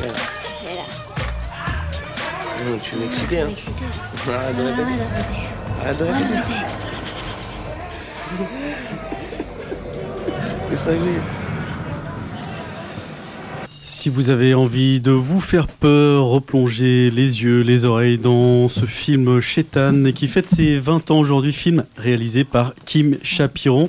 Tu es excité, hein. Arrête de répéter. Arrête de répéter. C'est cinglé. Si vous avez envie de vous faire peur, replonger les yeux, les oreilles dans ce film Shaitan qui fête ses 20 ans aujourd'hui, film réalisé par Kim Chapiron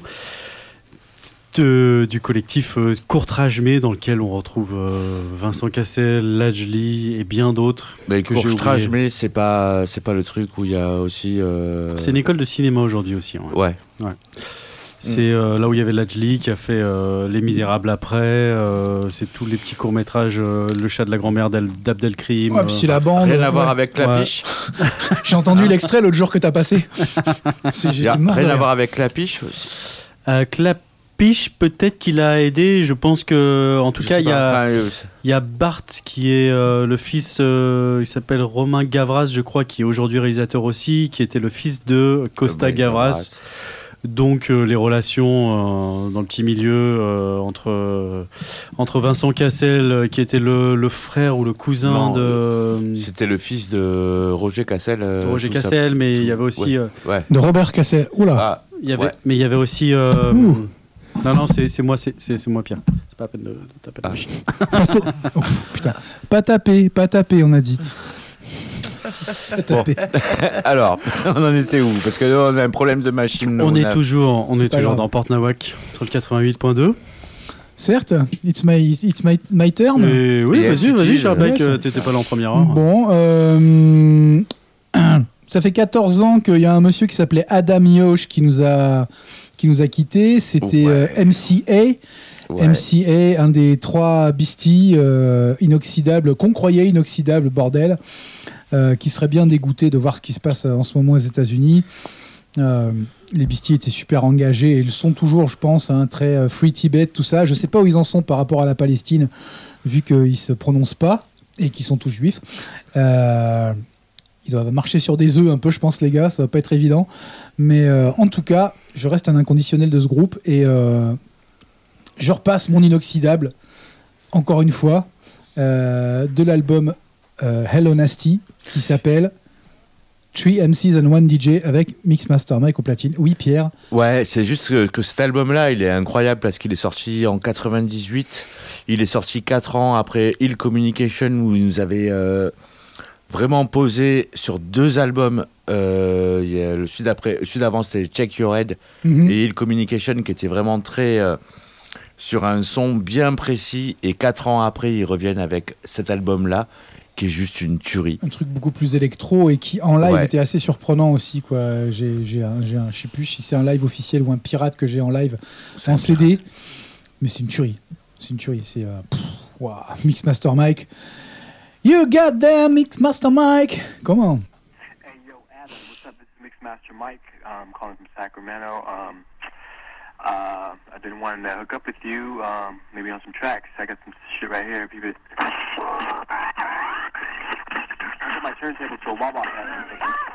du collectif Courtrajmé dans lequel on retrouve Vincent Cassel, Lajli et bien d'autres. Mais que Courtrajmé, c'est pas le truc où il y a aussi... C'est une école de cinéma aujourd'hui aussi. Ouais. C'est là où il y avait Lajli qui a fait Les Misérables après, c'est tous les petits courts-métrages, Le chat de la grand-mère d'Abdelkrim. Ouais, puis la bande. Rien à voir avec Clapiche. J'ai entendu l'extrait l'autre jour que t'as passé. Rien à voir avec Clapiche. Clapiche, peut-être qu'il a aidé. Je pense que, en tout cas, il y a Bart qui est le fils, il s'appelle Romain Gavras, je crois, qui est aujourd'hui réalisateur aussi, qui était le fils de Costa Gavras. Donc les relations dans le petit milieu entre Vincent Cassel qui était le frère ou le cousin c'était le fils de Roger Cassel. Roger Cassel, mais il y avait aussi de Robert Cassel. Oula. Mais il y avait aussi non c'est moi Pierre. C'est pas la peine de taper la machine. Putain, pas taper on a dit. Bon. Alors, on en était où? Parce que là, on a un problème de machine. On est toujours dans Port Nawak sur le 88.2. Certes, it's my turn. Et oui, vas-y, Charbec, t'étais pas là en première heure. Bon, ça fait 14 ans qu'il y a un monsieur qui s'appelait Adam Yosh qui nous a quittés. C'était MCA. Ouais. MCA, un des 3 beasties inoxydables, qu'on croyait inoxydables, bordel. Qui serait bien dégoûté de voir ce qui se passe en ce moment aux États-Unis. Les Beasties étaient super engagés et ils sont toujours, je pense, très Free Tibet, tout ça. Je ne sais pas où ils en sont par rapport à la Palestine, vu qu'ils ne se prononcent pas et qu'ils sont tous juifs. Ils doivent marcher sur des œufs un peu, je pense, les gars. Ça ne va pas être évident. Mais en tout cas, je reste un inconditionnel de ce groupe et je repasse mon inoxydable, encore une fois, de l'album Hello Nasty, qui s'appelle 3 MCs and 1 DJ avec Mixmaster Mike au platine. Oui, Pierre. Ouais, c'est juste que cet album-là, il est incroyable parce qu'il est sorti en 98. Il est sorti 4 ans après Ill Communication où il nous avait vraiment posé sur 2 albums. Le celui d'avant, c'était Check Your Head et Ill Communication qui était vraiment très... sur un son bien précis. Et 4 ans après, ils reviennent avec cet album-là qui est juste une tuerie. Un truc beaucoup plus électro et qui en live était assez surprenant aussi, quoi. J'ai un, je sais plus si c'est un live officiel ou un pirate que j'ai en live en CD, mais c'est une tuerie. C'est wow. Mixmaster Mike. You got them, Mixmaster Mike. Come on. Hey yo, Adam, what's up? This is Mixmaster Mike. I'm calling from Sacramento. I've been wanting to hook up with you, maybe on some tracks. I got some shit right here. If you could... I got my turntable to a wah-wah pad.